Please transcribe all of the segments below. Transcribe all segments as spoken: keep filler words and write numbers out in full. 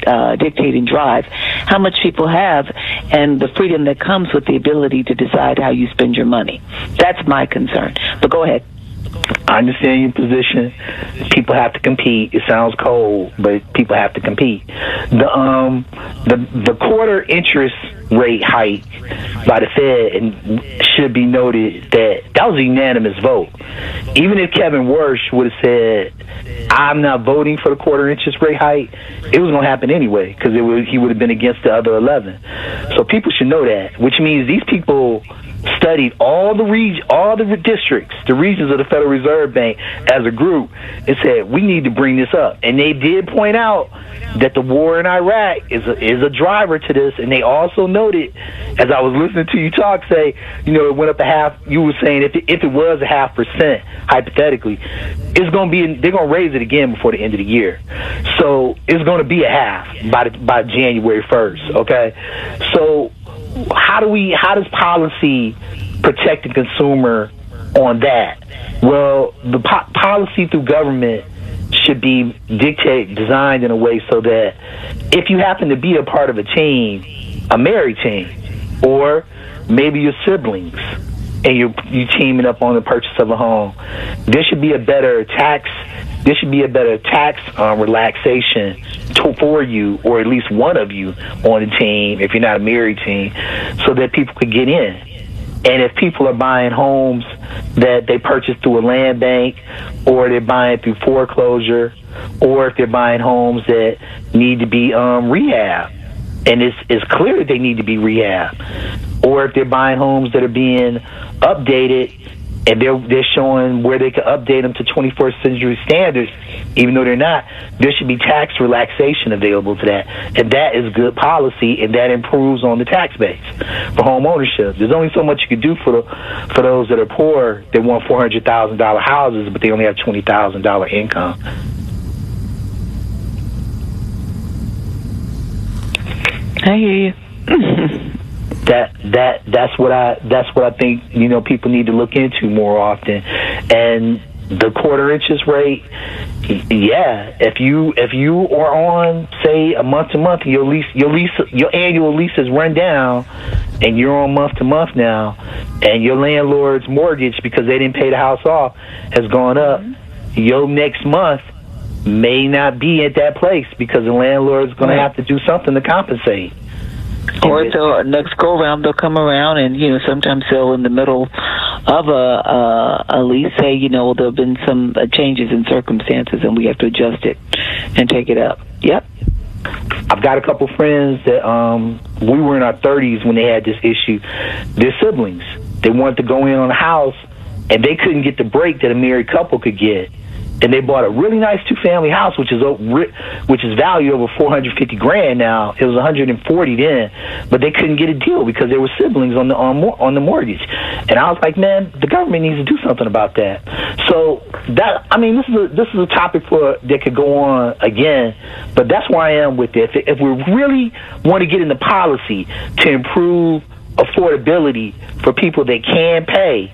uh, dictate and drive how much people have and the freedom that comes with the ability to decide how you spend your money. That's my concern. But go ahead. I understand your position. People have to compete. It sounds cold, but people have to compete. The um the the quarter interest rate hike by the Fed, and should be noted that that was a unanimous vote. Even if Kevin Warsh would have said, "I'm not voting for the quarter interest rate hike," it was going to happen anyway because it was, he would have been against the other eleven. So people should know that, which means these people studied all the reg- all the districts, the regions of the Federal Reserve Bank as a group, and said we need to bring this up. And they did point out that the war in Iraq is a, is a driver to this. And they also noted, as I was listening to you talk, say, you know, it went up a half. You were saying if it, if it was a half percent, hypothetically, it's going to be. They're going to raise it again before the end of the year. So it's going to be a half by the, by January first. Okay, so. How do we? How does policy protect the consumer on that? Well, the po- policy through government should be dictated, designed in a way so that if you happen to be a part of a chain, a married chain, or maybe your siblings, and you're you teaming up on the purchase of a home, there should be a better tax. There should be a better tax um, relaxation to, for you, or at least one of you on the team, if you're not a married team, so that people could get in. And if people are buying homes that they purchased through a land bank, or they're buying through foreclosure, or if they're buying homes that need to be um, rehabbed, and it's, it's clear that they need to be rehabbed, or if they're buying homes that are being updated, and they're they're showing where they can update them to twenty-first century standards, even though they're not, there should be tax relaxation available to that. And that is good policy, and that improves on the tax base for home ownership. There's only so much you can do for the, for those that are poor that want four hundred thousand dollars houses, but they only have twenty thousand dollars income. I hear you. That that that's what I that's what I think, you know, people need to look into more often. And the quarter interest rate, yeah, if you if you are on, say, a month to month, your lease your lease your annual lease has run down, and you're on month to month now, and your landlord's mortgage, because they didn't pay the house off, has gone up, your next month may not be at that place because the landlord's going to have to do something to compensate. Or so next go around, they'll come around, and you know sometimes they'll in the middle of a uh, a lease say, you know, there've been some uh, changes in circumstances, and we have to adjust it and take it up. Yep. I've got a couple friends that um we were in our thirties when they had this issue. Their siblings, they wanted to go in on a house, and they couldn't get the break that a married couple could get. And they bought a really nice two-family house, which is which is valued over four hundred fifty grand now. It was one hundred forty then, but they couldn't get a deal because there were siblings on the on, on the mortgage. And I was like, man, the government needs to do something about that. So that I mean, this is a, this is a topic for that could go on again, but that's where I am with it. If, if we really want to get into policy to improve affordability for people that can pay,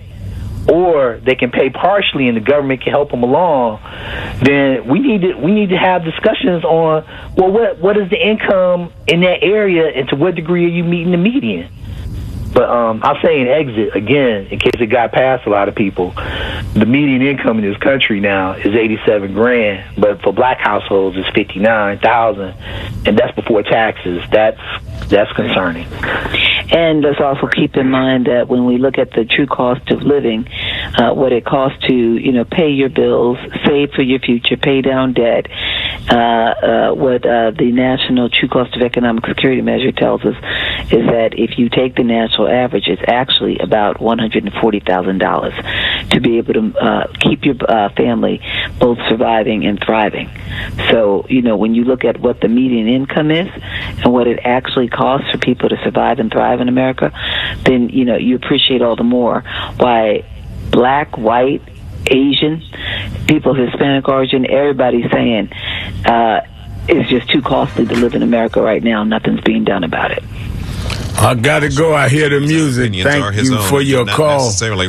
or they can pay partially and the government can help them along, then we need to we need to have discussions on, well, what what is the income in that area, and to what degree are you meeting the median? But um, I'll say in exit, again, in case it got past a lot of people, the median income in this country now is eighty-seven grand, but for black households it's fifty-nine thousand, and that's before taxes. That's that's concerning. And let's also keep in mind that when we look at the true cost of living, uh, what it costs to, you know, pay your bills, save for your future, pay down debt, uh, uh, what uh, the National True Cost of Economic Security measure tells us is that if you take the national average, it's actually about one hundred forty thousand dollars to be able to uh, keep your uh, family both surviving and thriving. So, you know, when you look at what the median income is and what it actually costs for people to survive and thrive in America, then, you know, you appreciate all the more why black, white, Asian, people of Hispanic origin, everybody's saying uh, it's just too costly to live in America right now. Nothing's being done about it. I gotta go. I hear the music. Thank you for your call.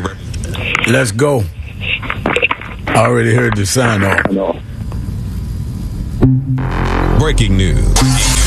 Let's go. I already heard the sign off. Breaking news.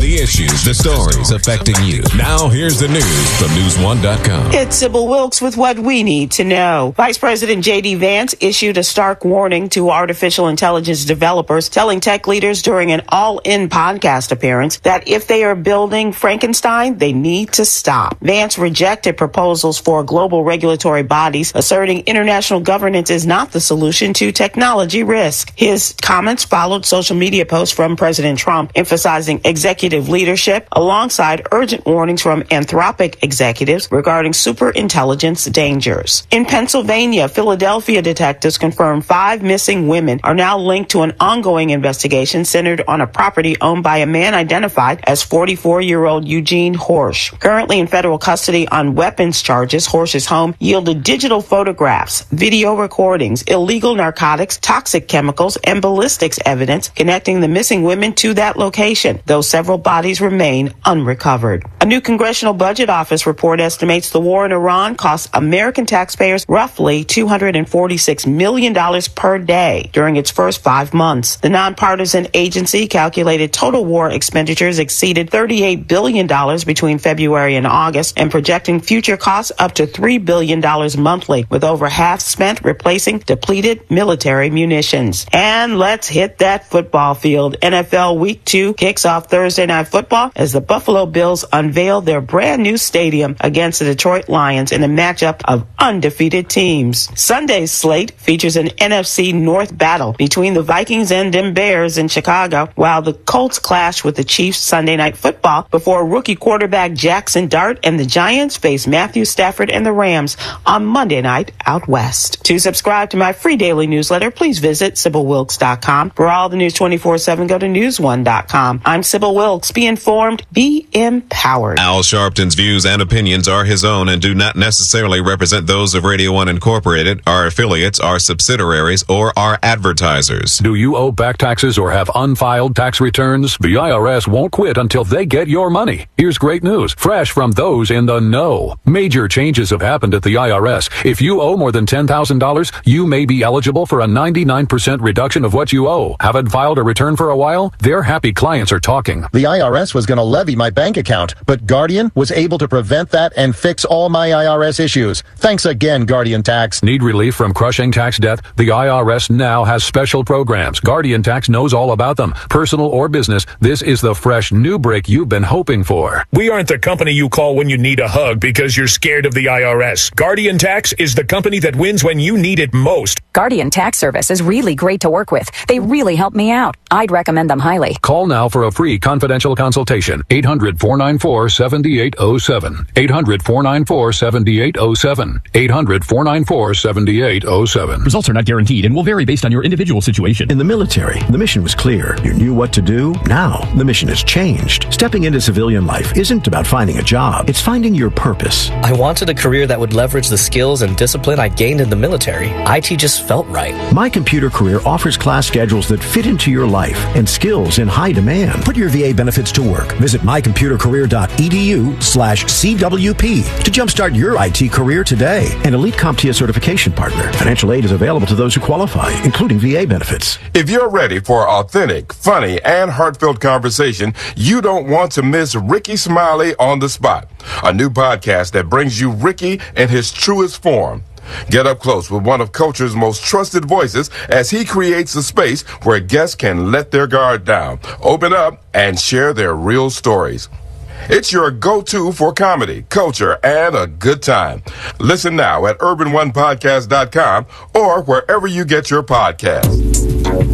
The issues, the stories affecting you. Now here's the news from news one dot com. It's Sybil Wilkes with what we need to know. Vice President J D Vance issued a stark warning to artificial intelligence developers, telling tech leaders during an All-In podcast appearance that if they are building Frankenstein, they need to stop. Vance rejected proposals for global regulatory bodies, asserting international governance is not the solution to technology risk. His comments followed social media posts from President Trump emphasizing executive leadership alongside urgent warnings from Anthropic executives regarding superintelligence dangers. In Pennsylvania, Philadelphia detectives confirmed five missing women are now linked to an ongoing investigation centered on a property owned by a man identified as forty-four-year-old Eugene Horsch. Currently in federal custody on weapons charges, Horsch's home yielded digital photographs, video recordings, illegal narcotics, toxic chemicals, and ballistics evidence connecting the missing women to that location, though several bodies remain unrecovered. A new Congressional Budget Office report estimates the war in Iran cost American taxpayers roughly two hundred forty-six million dollars per day during its first five months. The nonpartisan agency calculated total war expenditures exceeded thirty-eight billion dollars between February and August and projecting future costs up to three billion dollars monthly, with over half spent replacing depleted military munitions. And let's hit that football field. N F L Week two kicks off Thursday Night Football as the Buffalo Bills unveil their brand new stadium against the Detroit Lions in a matchup of undefeated teams. Sunday's slate features an N F C North battle between the Vikings and them Bears in Chicago, while the Colts clash with the Chiefs Sunday Night Football before rookie quarterback Jackson Dart and the Giants face Matthew Stafford and the Rams on Monday night out west. To subscribe to my free daily newsletter, please visit Sybil Wilkes dot com. For all the news twenty-four seven, go to news one dot com. I'm Sybil Wilkes. Be informed, be empowered. Al Sharpton's views and opinions are his own and do not necessarily represent those of Radio one Incorporated, our affiliates, our subsidiaries, or our advertisers. Do you owe back taxes or have unfiled tax returns? The I R S won't quit until they get your money. Here's great news, fresh from those in the know. Major changes have happened at the I R S. If you owe more than ten thousand dollars, you may be eligible for a ninety-nine percent reduction of what you owe. Haven't filed a return for a while? Their happy clients are talking. The I R S was going to levy my bank account, but Guardian was able to prevent that and fix all my I R S issues. Thanks again, Guardian Tax. Need relief from crushing tax debt? The I R S now has special programs. Guardian Tax knows all about them. Personal or business, this is the fresh new break you've been hoping for. We aren't the company you call when you need a hug because you're scared of the I R S. Guardian Tax is the company that wins when you need it most. Guardian Tax Service is really great to work with. They really help me out. I'd recommend them highly. Call now for a free confidential consultation. eight hundred, four nine four, seven eight zero seven. eight hundred, four nine four, seven eight zero seven. eight hundred, four nine four, seven eight zero seven. Results are not guaranteed and will vary based on your individual situation. In the military, the mission was clear. You knew what to do. Now, the mission has changed. Stepping into civilian life isn't about finding a job. It's finding your purpose. I wanted a career that would leverage the skills and discipline I gained in the military. I T just felt right. My Computer Career offers class schedules that fit into your life and skills in high demand. Put your V A benefits to work. Visit my computer career dot e d u slash C W P to jumpstart your I T career today. An Elite CompTIA certification partner. Financial aid is available to those who qualify, including V A benefits. If you're ready for authentic, funny, and heartfelt conversation, you don't want to miss Ricky Smiley on the Spot, a new podcast that brings you Ricky in his truest form. Get up close with one of culture's most trusted voices as he creates a space where guests can let their guard down, open up, and share their real stories. It's your go-to for comedy, culture, and a good time. Listen now at urban one podcast dot com or wherever you get your podcasts.